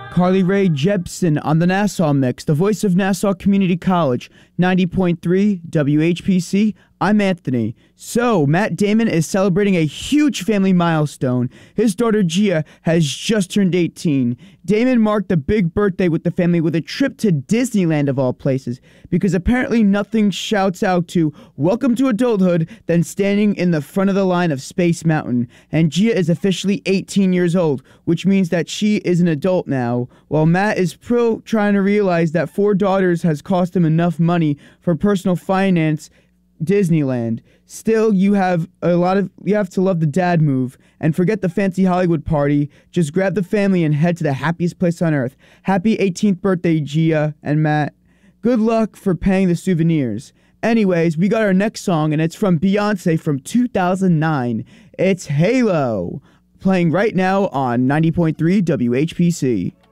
Carly Rae Jepsen on the Nassau Mix, the voice of Nassau Community College, 90.3 WHPC. I'm Anthony. So, Matt Damon is celebrating a huge family milestone. His daughter Gia has just turned 18. Damon marked the big birthday with the family with a trip to Disneyland of all places, because apparently nothing shouts out to "Welcome to adulthood" than standing in the front of the line of Space Mountain. And Gia is officially 18 years old, which means that she is an adult now, while Matt is trying to realize that 4 daughters has cost him enough money for personal finance Disneyland. Still, you have to love the dad move and forget the fancy Hollywood party. Just grab the family and head to the happiest place on earth. Happy 18th birthday, Gia and Matt. Good luck for paying the souvenirs. Anyways, we got our next song, and it's from Beyonce from 2009. It's Halo, playing right now on 90.3 WHPC.